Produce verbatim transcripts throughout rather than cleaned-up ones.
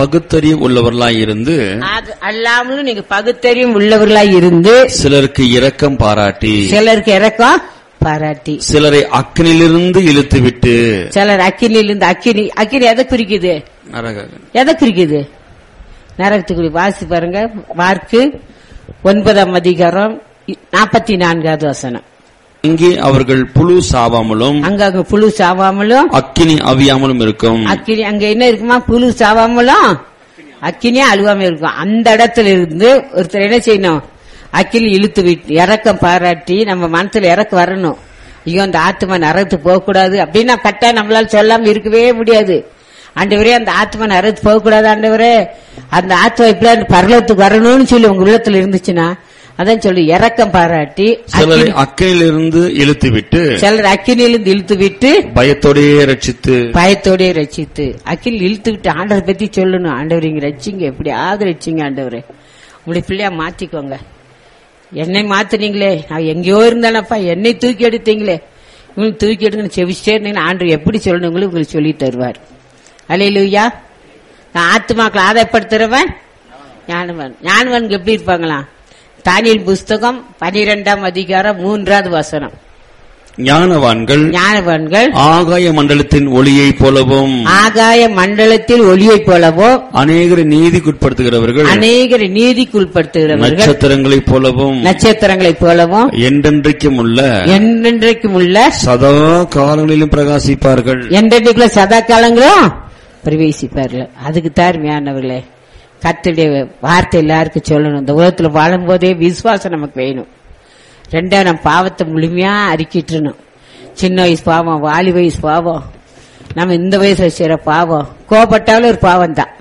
பகுத்தறிவு உள்ளவர்களாய் இருந்து, அது அல்லாமலும் நீங்க பகுத்தறிவும் உள்ளவர்களாய் இருந்து, சிலருக்கு இரக்கம் பாராட்டி, சிலருக்கு இரக்கம் பாராட்டி, சிலரை அக்கினிலிருந்து இழுத்து விட்டு, சிலர் அக்கினிலிருந்து அக்கினி அக்கினி எதை குறிக்குது? நரக எதை குறிக்குது? நரகத்துக்குரிய வாசி பாருங்க. மார்க்கு ஒன்பதாம் அதிகாரம் நாற்பத்தி நான்காவது வசனம். அங்கே அவர்கள் புழு சாவாமலும், அங்க அங்க புழு சாவாமலும் அக்கினி அவியாமலும் இருக்கும். அக்கினி அங்க என்ன இருக்குமா? புழு சாவாமலும் அக்கினியா அழுவாம இருக்கும். அந்த இடத்துல இருந்து ஒருத்தர் என்ன செய்யணும்? அக்கினி இழுத்து விட்டு இறக்கம் பாராட்டி நம்ம மனசுல இறக்க வரணும். ஐயோ அந்த ஆத்மா நரகத்துக்கு போக கூடாது அப்படின்னா கட்டா நம்மளால சொல்லாம இருக்கவே முடியாது. ஆண்டவரே அந்த ஆத்மா நரகத்துக்கு போக கூடாது, ஆண்டவரே அந்த ஆத்மா இப்படி பரலோகத்துக்கு வரணும்னு சொல்லி உங்க உள்ளத்துல இருந்துச்சுன்னா அதான் சொல்லி இறக்கம் பாராட்டி, சிலரை அக்கினிலிருந்து இழுத்து விட்டு, சிலர் அக்கினிலிருந்து இழுத்து விட்டு பயத்தோடயே ரட்சித்து, பயத்தோடய ரட்சித்து. அக்கினி இழுத்து விட்டு ஆண்டவரை பத்தி சொல்லணும். ஆண்டவர் இங்க ரட்சிங்க, எப்படி ஆக ரட்சிங்க ஆண்டவரே, உங்களுடைய பிள்ளையா மாத்திக்கோங்க. என்னை மாத்தினீங்களே, நான் எங்கேயோ இருந்தானப்பா, என்னை தூக்கி எடுத்தீங்களே, உங்களுக்கு தூக்கி எடுங்க செவிச்சிட்டே இருந்தீங்கன்னா ஆண்டவர் எப்படி சொல்லணுங்களும் உங்களுக்கு சொல்லி தருவார். அல்லேலூயா. நான் ஆத்துமாக்களை ஆதாயப்படுத்துறவன் ஞானவன். ஞானவனுக்கு எப்படி இருப்பாங்களாம்? தானியேல் புஸ்தகம் பனிரெண்டாம் அதிகாரம் மூன்றாவது வசனம். ஞானவான்கள் ஞானவான்கள் ஆகாய மண்டலத்தின் ஒளியை போலவும், ஆகாய மண்டலத்தில் ஒளியை போலவும், அநேகரை நீதிக்குட்படுத்துகிறவர்கள் அநேகரை நீதிக்குட்படுத்துகிறவர்கள் நட்சத்திரங்களைப் போலவும், நட்சத்திரங்களைப் போலவும் என்றென்றைக்கும் உள்ள என்றென்றைக்கும் உள்ள சதா காலங்களிலும் பிரகாசிப்பார்கள். என்றென்றைக்குள்ள சதா காலங்களும் பிரவேசிப்பார்கள். அதுக்கு தார்மையானவர்களே கர்த்தருடைய வார்த்தை எல்லாருக்கும் சொல்லணும். இந்த உலகத்துல வாழும் போதே விசுவாசம் நமக்கு வேணும். ரெண்டாவது நம்ம பாவத்தை முழுமையா அறிக்கிட்டுணும். சின்ன வயசு பாவம், வாலி வயசு பாவம், நம்ம இந்த வயசுல செய்யற பாவம், கோபப்பட்டாலும் ஒரு பாவம் தான்.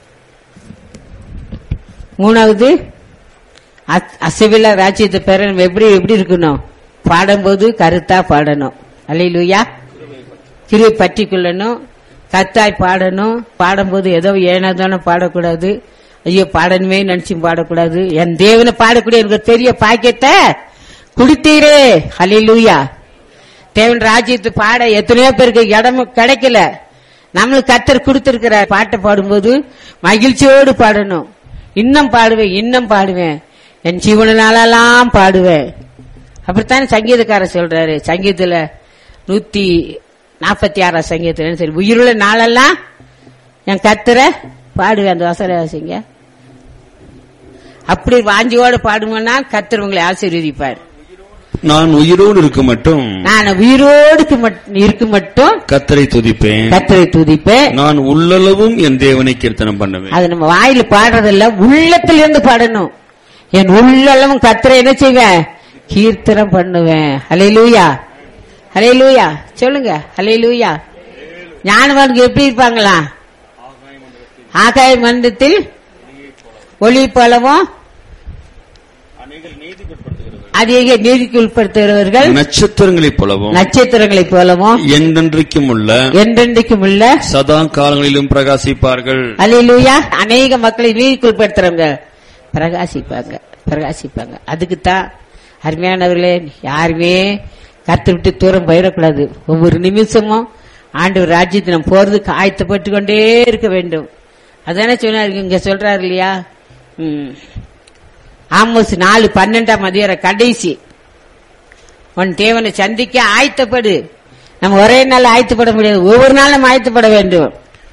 மூணாவது அசைவில்லா ராஜ்யத்தை பெற நம்ம எப்படி எப்படி இருக்கணும்? பாடும்போது கருத்தா பாடணும். அல்லேலூயா. கிருபை பற்றி கொள்ளணும், கத்தாய் பாடணும். பாடும்போது ஏதோ ஏனாதானே பாடக்கூடாது. ஐயோ பாடணுமே நினைச்சு பாடக்கூடாது. என் தேவனை பாடக்கூடிய எனக்கு பெரிய பாக்கியத்தை குடித்தீரே. அல்லேலூயா. தேவன் ராஜ்யத்தை பாட எத்தனையோ பேருக்கு இடம் கிடைக்கல. நம்மளுக்கு கர்த்தர் கொடுத்திருக்கிற பாட்டை பாடும்போது மகிழ்ச்சியோடு பாடணும். இன்னும் பாடுவேன், இன்னும் பாடுவேன், என் ஜீவனாலெல்லாம் பாடுவேன். அப்படித்தானே சங்கீதக்காரர் சொல்றாரு. சங்கீதத்துல நூத்தி நாற்பத்தி ஆறாம் சங்கீதத்துல சரி, உயிருள்ள நாளெல்லாம் என் கர்த்தரை பாடுவேன். அந்த வசனம் வாசிங்க. அப்படி வாஞ்சியோடு பாடுவோம்னா கர்த்தர் உங்களை ஆசீர்வதிப்பார். நான் உயிரோடு இருக்க மட்டும், நான் உயிரோடு இருக்க மட்டும் கர்த்தரை துதிப்பேன், கர்த்தரை துதிப்பேன். நான் உள்ளளவும் என் தேவனை கீர்த்தனம் பண்ணுவேன். அது நம்ம வாயில பாடுறதில்ல, உள்ளத்திலிருந்து பாடணும். என் உள்ளளவும் கர்த்தரை என்ன செய்வேன்? கீர்த்தனம் பண்ணுவேன். அல்லேலூயா, அல்லேலூயா. சொல்லுங்க அல்லேலூயா. ஞானவான்கள் எப்படி இருப்பாங்களா? ஆகாய மண்டலத்தில் ஒளி போலவும் அதிக நீதிக்கு உட்படுத்துகிறவர்கள் நட்சத்திரங்களைப் போலவும், நட்சத்திரங்களைப் போலவும் என்றென்றைக்கும் உள்ள என்றென்றைக்கும் உள்ள சதா காலங்களிலும் பிரகாசிப்பார்கள். அல்லேலூயா. அநேக மக்களை நீதிக்கு உட்படுத்துறவங்க பிரகாசிப்பாங்க, பிரகாசிப்பாங்க. அதுக்குத்தான் அருமையானவர்களே, யாருமே கர்த்தரை விட்டு தூரம் போயிடக்கூடாது. ஒவ்வொரு நிமிஷமும் ஆண்டவர் ராஜ்யத்தை நம்ம போறதுக்கு ஆயத்தப்பட்டு கொண்டே இருக்க வேண்டும். அதானே சொன்னாரு, இங்க சொல்றாரு இல்லையா? உம் ஆமோஸ் நாலு பன்னெண்டாம் அதிகாரம் கடைசி, உன் தேவனை சந்திக்க ஆயத்தப்படு. நம்ம ஒரே நாள் ஆயத்தப்பட முடியாது, ஒவ்வொரு நாளும் ஆயத்தப்பட வேண்டும்.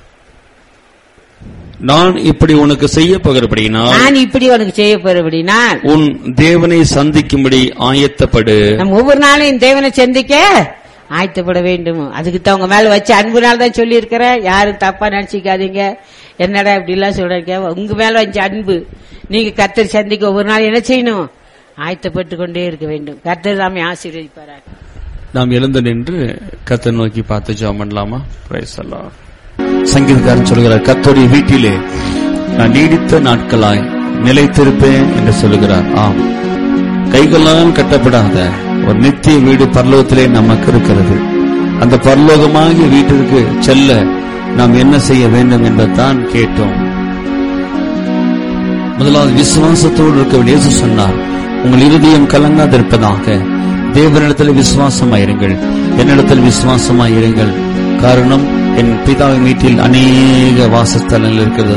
நான் இப்படி உனக்கு செய்ய போகிறபடினால், நான் இப்படி உனக்கு செய்ய போகிறபடினால் உன் தேவனை சந்திக்கும்படி ஆயத்தப்படு. நம்ம ஒவ்வொரு நாளும் இந்த தேவனை சந்திக்க ஆயத்தப்பட வேண்டும். அதுக்கு தான் உங்க மேல வச்சு அன்புனால தான் சொல்லி இருக்கிற. யாரும் தப்பா நினைச்சிக்காதீங்க, என்னடா இப்படி எல்லாம் சொல்றீங்க. உங்க மேல வச்சு அன்பு. நீங்க கர்த்தரை சந்திக்க ஒவ்வொரு நாள் என்ன செய்யணும்? ஆயத்தப்பட்டு கொண்டே இருக்க வேண்டும். கர்த்தர் தாமே ஆசீர்வதிப்பார். நாம் எழுந்து நின்று கர்த்தரை நோக்கி பார்த்து ஜெபம் பண்ணலாமா? Praise the Lord. சங்கீதக்காரன் சொல்கிறார், கர்த்தருடைய வீட்டிலே நான் நீடித்த நாட்களாய் நிலைத்திருப்பேன் என்று சொல்லுகிறார். ஆம், கைகளால் கட்டப்படாத ஒரு நித்திய வீடு பரலோகத்திலே நமக்கு இருக்கிறது. அந்த பரலோகமாகிய வீட்டிற்கு செல்ல நாம் என்ன செய்ய வேண்டும் என்பதுதான் கேட்டோம். முதலாவது விசுவாசத்தோடு இருக்க வேண்டிய இயேசு சொன்னார், உங்கள் இருதயம் கலங்காதிருப்பதாக தேவனிடத்தில் விசுவாசமாயிருங்கள், என்னிடத்தில் விசுவாசமாயிருங்கள். காரணம், என் பிதாவின் வீட்டில் அநேக வாசஸ்தலங்கள் இருக்கிறது.